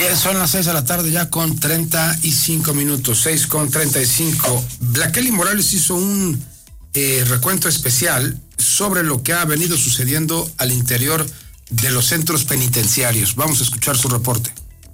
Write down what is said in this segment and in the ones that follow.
Bien, son las 6 de la tarde ya con 35 minutos, 6 con 35. Kelly Morales hizo un recuento especial sobre lo que ha venido sucediendo al interior de los centros penitenciarios. Vamos a escuchar su reporte.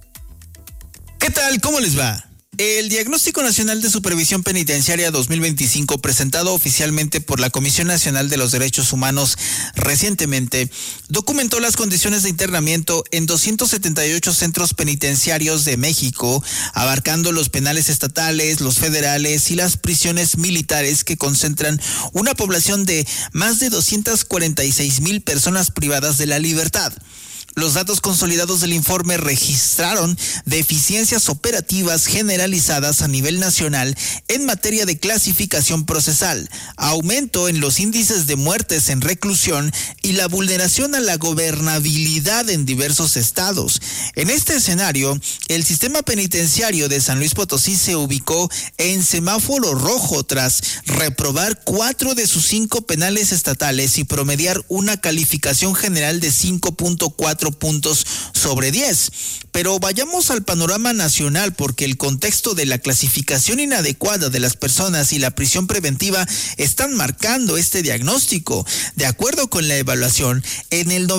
¿Qué tal? ¿Cómo les va? El Diagnóstico Nacional de Supervisión Penitenciaria 2025, presentado oficialmente por la Comisión Nacional de los Derechos Humanos recientemente, documentó las condiciones de internamiento en 278 centros penitenciarios de México, abarcando los penales estatales, los federales y las prisiones militares, que concentran una población de más de 246,000 personas privadas de la libertad. Los datos consolidados del informe registraron deficiencias operativas generalizadas a nivel nacional en materia de clasificación procesal, aumento en los índices de muertes en reclusión y la vulneración a la gobernabilidad en diversos estados. En este escenario, el sistema penitenciario de San Luis Potosí se ubicó en semáforo rojo tras reprobar 4 de sus 5 penales estatales y promediar una calificación general de 5.4 puntos sobre 10. Pero vayamos al panorama nacional, porque el contexto de la clasificación inadecuada de las personas y la prisión preventiva están marcando este diagnóstico. De acuerdo con la evaluación, en el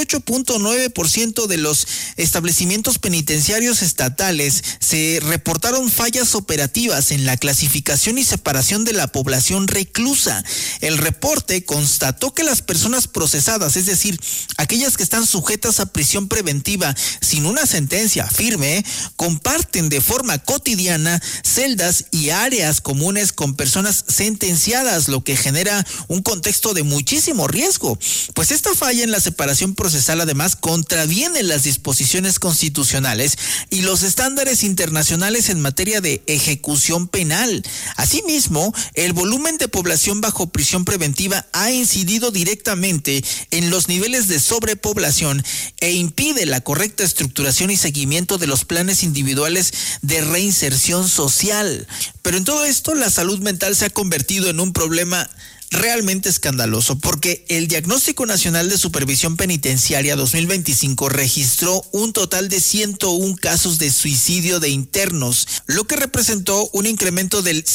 98.9% de los establecimientos penitenciarios estatales se reportaron fallas operativas en la clasificación y separación de la población reclusa. El reporte constató que las personas procesadas, es decir, aquellas que están sujetas a prisión preventiva sin una sentencia firme, comparten de forma cotidiana celdas y áreas comunes con personas sentenciadas, lo que genera un contexto de muchísimo riesgo, pues esta falla en la separación procesal además contraviene las disposiciones constitucionales y los estándares internacionales en materia de ejecución penal. Asimismo, el volumen de población bajo prisión preventiva ha incidido directamente en los niveles de sobrepoblación e impide la correcta estructuración y seguimiento de los planes individuales de reinserción social. Pero en todo esto, la salud mental se ha convertido en un problema realmente escandaloso, porque el Diagnóstico Nacional de Supervisión Penitenciaria 2025 registró un total de 101 casos de suicidio de internos, lo que representó un incremento del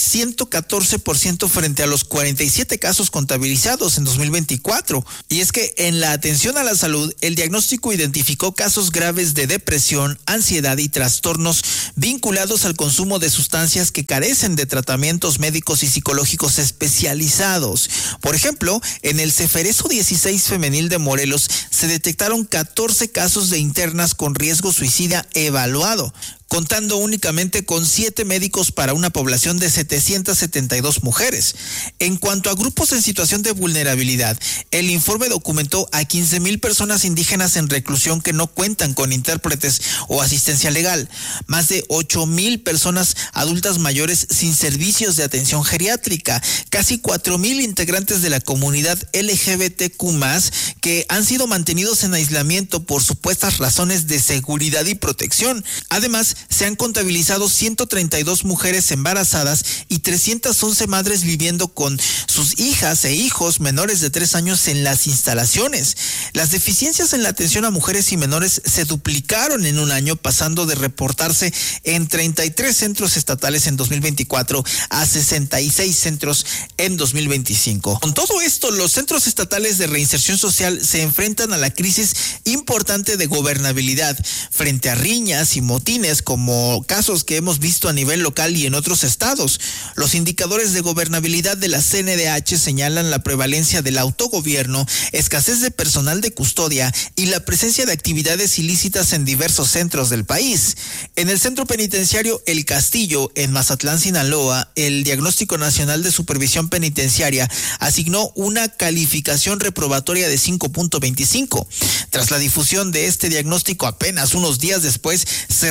114% frente a los 47 casos contabilizados en 2024. Y es que en la atención a la salud, el diagnóstico identificó casos graves de depresión, ansiedad y trastornos vinculados al consumo de sustancias que carecen de tratamientos médicos y psicológicos especializados. Por ejemplo, en el Ceferezo 16 femenil de Morelos se detectaron 14 casos de internas con riesgo suicida evaluado, contando únicamente con 7 médicos para una población de 772 mujeres. En cuanto a grupos en situación de vulnerabilidad, el informe documentó a 15,000 personas indígenas en reclusión que no cuentan con intérpretes o asistencia legal, más de 8,000 personas adultas mayores sin servicios de atención geriátrica, casi 4,000 integrantes de la comunidad LGBTQ+, que han sido mantenidos en aislamiento por supuestas razones de seguridad y protección. Además, se han contabilizado 132 mujeres embarazadas y 311 madres viviendo con sus hijas e hijos menores de 3 años en las instalaciones. Las deficiencias en la atención a mujeres y menores se duplicaron en un año, pasando de reportarse en 33 centros estatales en 2024 a 66 centros en 2025. Con todo esto, los centros estatales de reinserción social se enfrentan a la crisis importante de gobernabilidad frente a riñas y motines, como casos que hemos visto a nivel local y en otros estados. Los indicadores de gobernabilidad de la CNDH señalan la prevalencia del autogobierno, escasez de personal de custodia y la presencia de actividades ilícitas en diversos centros del país. En el centro penitenciario El Castillo, en Mazatlán, Sinaloa, el Diagnóstico Nacional de Supervisión Penitenciaria asignó una calificación reprobatoria de 5.25. Tras la difusión de este diagnóstico, apenas unos días después, se registró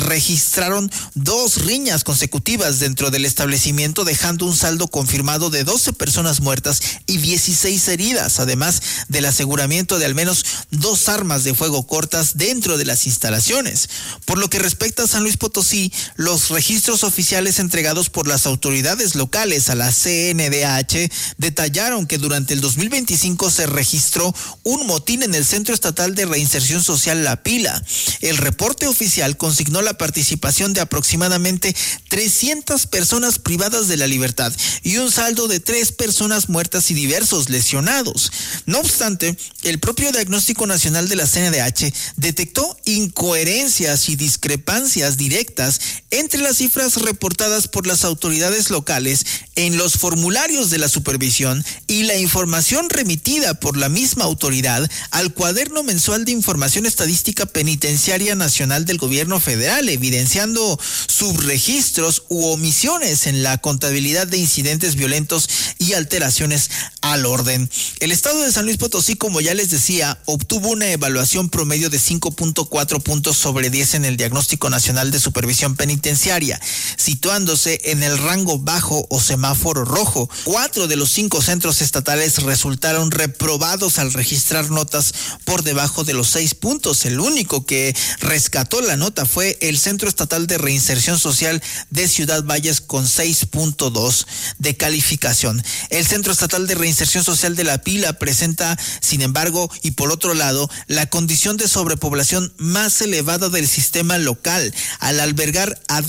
registraron 2 riñas consecutivas dentro del establecimiento, dejando un saldo confirmado de 12 personas muertas y 16 heridas, además del aseguramiento de al menos 2 armas de fuego cortas dentro de las instalaciones. Por lo que respecta a San Luis Potosí, los registros oficiales entregados por las autoridades locales a la CNDH detallaron que durante el 2025 se registró un motín en el Centro Estatal de Reinserción Social La Pila. El reporte oficial consignó la participación de aproximadamente 300 personas privadas de la libertad y un saldo de 3 personas muertas y diversos lesionados. No obstante, el propio Diagnóstico Nacional de la CNDH detectó incoherencias y discrepancias directas entre las cifras reportadas por las autoridades locales en los formularios de la supervisión y la información remitida por la misma autoridad al Cuaderno Mensual de Información Estadística Penitenciaria Nacional del Gobierno Federal, evidenciando subregistros u omisiones en la contabilidad de incidentes violentos y alteraciones al orden. El estado de San Luis Potosí, como ya les decía, obtuvo una evaluación promedio de 5.4 puntos sobre 10 en el Diagnóstico Nacional de Supervisión Penitenciaria, situándose en el rango bajo o semáforo rojo. 4 de los 5 centros estatales resultaron reprobados al registrar notas por debajo de los 6 puntos. El único que rescató la nota fue el Centro Estatal de Reinserción Social de Ciudad Valles con 6.2 de calificación. El Centro Estatal de Reinserción Social de La Pila presenta, sin embargo, y por otro lado, la condición de sobrepoblación más elevada del sistema local, al albergar a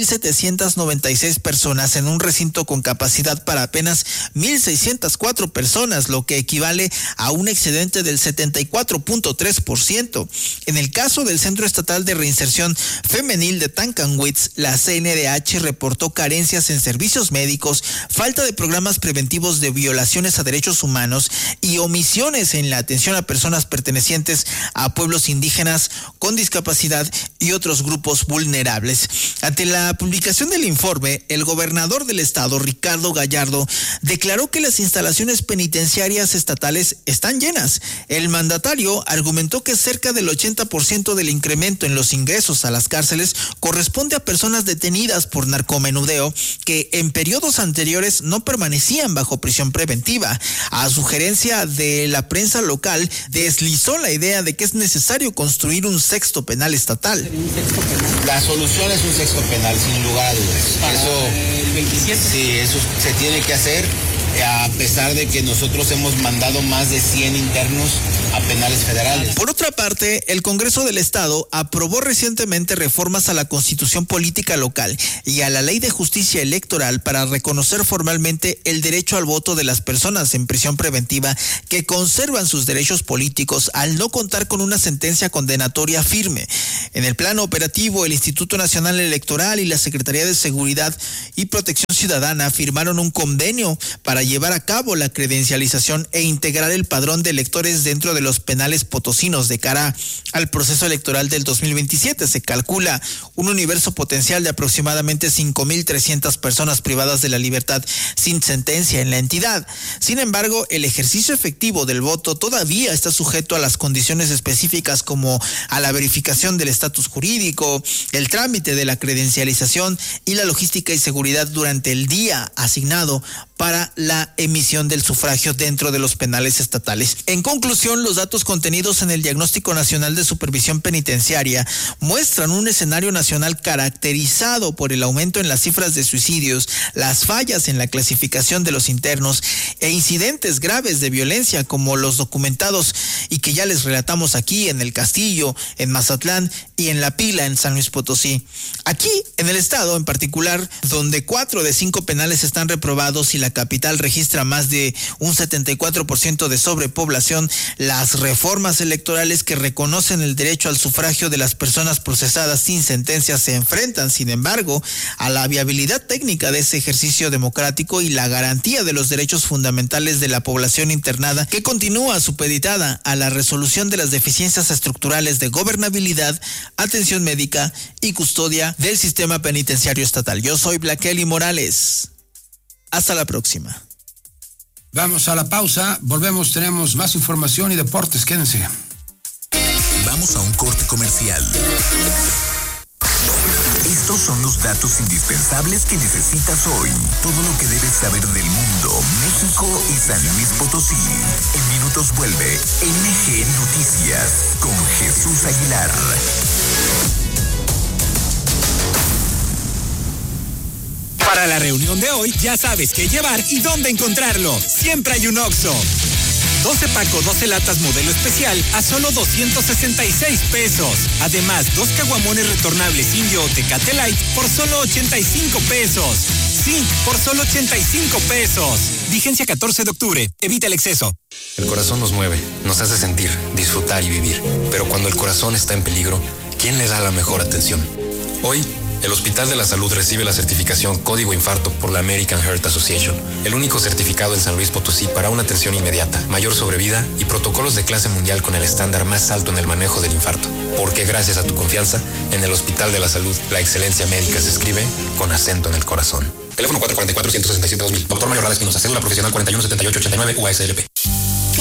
2.796 personas en un recinto con capacidad para apenas 1.604 personas, lo que equivale a un excedente del 74.3%. En el caso del Centro Estatal de Reinserción Femenil de Tancanwitz, la CNDH reportó carencias en servicios médicos, falta de programas preventivos de violaciones a derechos humanos y omisiones en la atención a personas pertenecientes a pueblos indígenas con discapacidad y otros grupos vulnerables. Ante la publicación del informe, el gobernador del estado, Ricardo Gallardo, declaró que las instalaciones penitenciarias estatales están llenas. El mandatario argumentó que cerca del 80% del incremento en los ingresos a las cárceles corresponde a personas detenidas por narcomenudeo que en periodos anteriores no permanecían bajo prisión preventiva. A sugerencia de la prensa local, deslizó la idea de que es necesario construir un sexto penal estatal. La solución es un sexto penal, sin lugar a dudas. Eso, el 27. Sí, eso se tiene que hacer, a pesar de que nosotros hemos mandado más de 100 internos a penales federales. Por otra parte, el Congreso del Estado aprobó recientemente reformas a la Constitución Política Local y a la Ley de Justicia Electoral para reconocer formalmente el derecho al voto de las personas en prisión preventiva que conservan sus derechos políticos al no contar con una sentencia condenatoria firme. En el plano operativo, el Instituto Nacional Electoral y la Secretaría de Seguridad y Protección Ciudadana firmaron un convenio para llevar a cabo la credencialización e integrar el padrón de electores dentro de los penales potosinos de cara al proceso electoral del 2027. Se calcula un universo potencial de aproximadamente 5.300 personas privadas de la libertad sin sentencia en la entidad. Sin embargo, el ejercicio efectivo del voto todavía está sujeto a las condiciones específicas como a la verificación del estatus jurídico, el trámite de la credencialización y la logística y seguridad durante el día asignado para la emisión del sufragio dentro de los penales estatales. En conclusión, los datos contenidos en el Diagnóstico Nacional de Supervisión Penitenciaria muestran un escenario nacional caracterizado por el aumento en las cifras de suicidios, las fallas en la clasificación de los internos e incidentes graves de violencia como los documentados y que ya les relatamos aquí en El Castillo, en Mazatlán y en La Pila, en San Luis Potosí. Aquí, en el estado en particular, donde 4 de 5 penales están reprobados y la capital registra más de un 74% de sobrepoblación, las reformas electorales que reconocen el derecho al sufragio de las personas procesadas sin sentencia se enfrentan, sin embargo, a la viabilidad técnica de ese ejercicio democrático y la garantía de los derechos fundamentales de la población internada que continúa supeditada a la resolución de las deficiencias estructurales de gobernabilidad, atención médica y custodia del sistema penitenciario estatal. Yo soy Blaquely Morales. Hasta la próxima. Vamos a la pausa, volvemos, tenemos más información y deportes, quédense. Vamos a un corte comercial. Estos son los datos indispensables que necesitas hoy. Todo lo que debes saber del mundo, México y San Luis Potosí. En minutos vuelve NG Noticias con Jesús Aguilar. Para la reunión de hoy, ya sabes qué llevar y dónde encontrarlo. Siempre hay un Oxxo. 12 paco, 12 latas modelo especial a solo 266 pesos. Además, 2 caguamones retornables Indio o Tecate Light por solo 85 pesos. Sí, por solo 85 pesos. Vigencia 14 de octubre. Evita el exceso. El corazón nos mueve, nos hace sentir, disfrutar y vivir. Pero cuando el corazón está en peligro, ¿quién le da la mejor atención? Hoy, el Hospital de la Salud recibe la certificación Código Infarto por la American Heart Association, el único certificado en San Luis Potosí para una atención inmediata, mayor sobrevida y protocolos de clase mundial con el estándar más alto en el manejo del infarto. Porque gracias a tu confianza, en el Hospital de la Salud, la excelencia médica se escribe con acento en el corazón. Teléfono 444-167-2000. Doctor Mayor Rada Espinosa, cédula profesional 417889 UASLP.